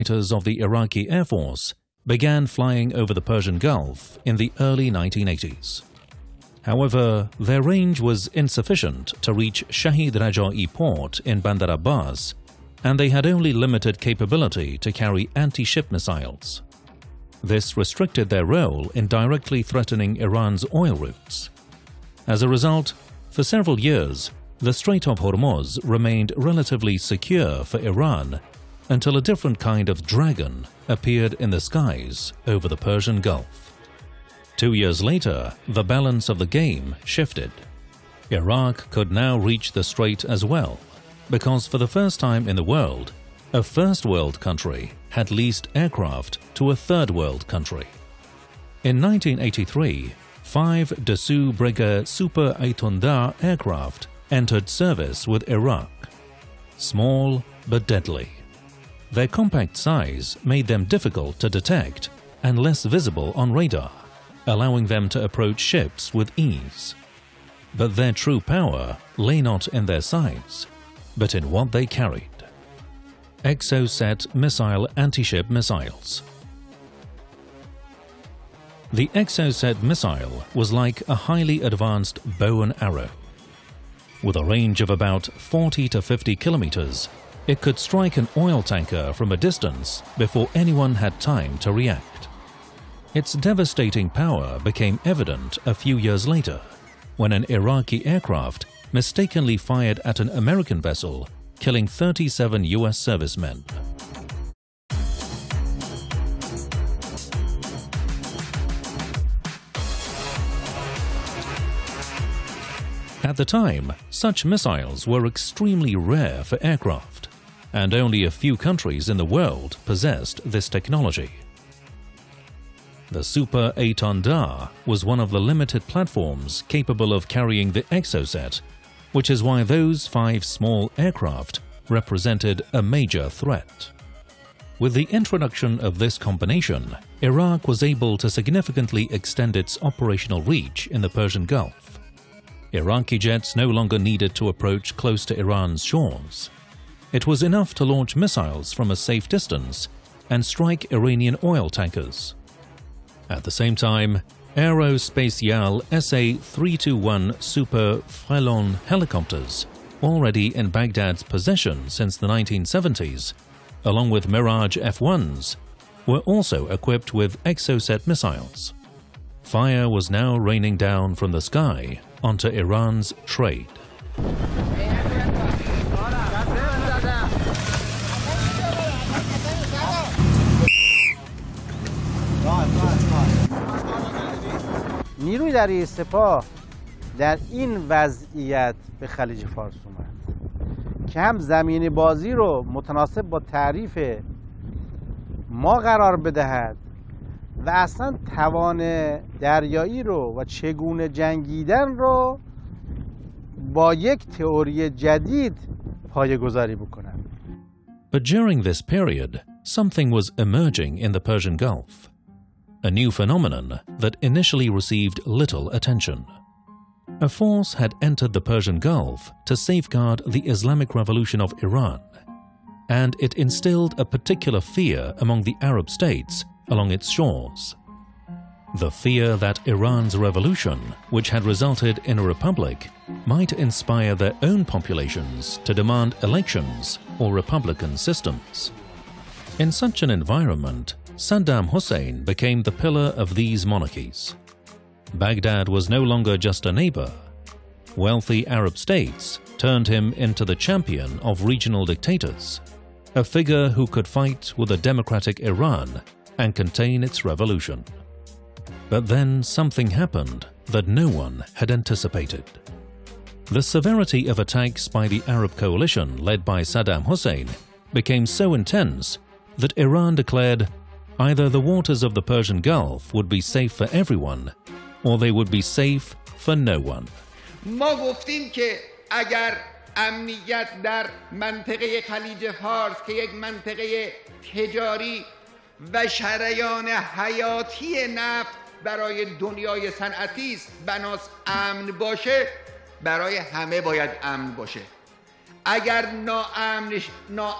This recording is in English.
Fighters of the Iraqi Air Force began flying over the Persian Gulf in the early 1980s. However, their range was insufficient to reach Shahid Raja'i port in Bandar Abbas, and they had only limited capability to carry anti-ship missiles. This restricted their role in directly threatening Iran's oil routes. As a result, for several years, the Strait of Hormuz remained relatively secure for Iran until a different kind of dragon appeared in the skies over the Persian Gulf. 2 years later, the balance of the game shifted. Iraq could now reach the strait as well, because for the first time in the world, a first world country had leased aircraft to a third world country. In 1983, 5 Dassault Breguet Super Aytondar aircraft entered service with Iraq. Small but deadly. Their compact size made them difficult to detect and less visible on radar, allowing them to approach ships with ease. But their true power lay not in their size, but in what they carried. Exocet missile anti-ship missiles. The Exocet missile was like a highly advanced bow and arrow. With a range of about 40 to 50 kilometers, it could strike an oil tanker from a distance before anyone had time to react. Its devastating power became evident a few years later, when an Iraqi aircraft mistakenly fired at an American vessel, killing 37 US servicemen. At the time, such missiles were extremely rare for aircraft, and only a few countries in the world possessed this technology. The Super Aytondar was one of the limited platforms capable of carrying the Exocet, which is why those 5 small aircraft represented a major threat. With the introduction of this combination, Iraq was able to significantly extend its operational reach in the Persian Gulf. Iraqi jets no longer needed to approach close to Iran's shores. It was enough to launch missiles from a safe distance and strike Iranian oil tankers. At the same time, Aerospatiale SA-321 Super Frelon helicopters, already in Baghdad's possession since the 1970s, along with Mirage F-1s, were also equipped with Exocet missiles. Fire was now raining down from the sky onto Iran's trade. نیروی دریایی سپاه در این وضعیت به خلیج فارس اومد که هم زمین بازی رو متناسب با تعریف ما قرار بدهد و اصلا توان دریایی رو و چگونه جنگیدن رو با یک تئوری جدید پایه‌گذاری بکنن. But during this period, something was emerging in the Persian Gulf. A new phenomenon that initially received little attention. A force had entered the Persian Gulf to safeguard the Islamic Revolution of Iran, and it instilled a particular fear among the Arab states along its shores. The fear that Iran's revolution, which had resulted in a republic, might inspire their own populations to demand elections or republican systems. In such an environment, Saddam Hussein became the pillar of these monarchies. Baghdad was no longer just a neighbor. Wealthy Arab states turned him into the champion of regional dictators, a figure who could fight with a democratic Iran and contain its revolution. But then something happened that no one had anticipated. The severity of attacks by the Arab coalition led by Saddam Hussein became so intense that Iran declared either the waters of the Persian Gulf would be safe for everyone, or they would be safe for no one. ما گفتیم که اگر امنیت در منطقه خلیج فارس که یک منطقه تجاری و شریان حیاتی نفت برای دنیای صنعتی است بناس امن باشه، برای همه باید امن باشه. اگر